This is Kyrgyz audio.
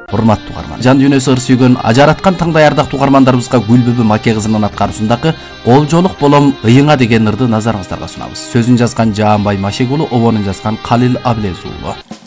урматтуу угарман. Жан дүйнөсү ыр сүйгөн ажараткан таңдай ардактуу угармандарыбызга Гүлбүбү Маке кызынын аткаруусундагы Колжолук болом ыйыңа деген ырды назарыңыздарга сунабыз. Сөзүн жазган Жаанбай Машек уулу, обонун жазган Калил Аблез уулу.